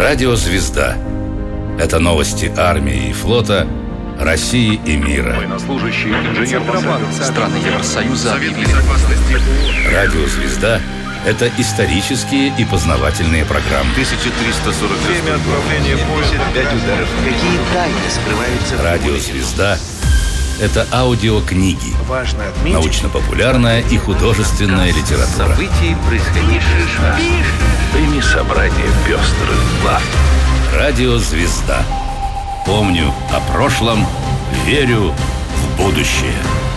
Радио «Звезда». Это новости армии и флота, России и мира. Военнослужащие, страны Евросоюза объявили. Радио «Звезда» — это исторические и познавательные программы. 1340. Время отправления поезда 5 ударов. Какие тайны скрываются... Радио «Звезда» — это аудиокниги, Важно отметить... научно-популярная и художественная литература. Событий, происходивших на... Прими собрание пестрых глав. Радио «Звезда». Помню о прошлом, верю в будущее.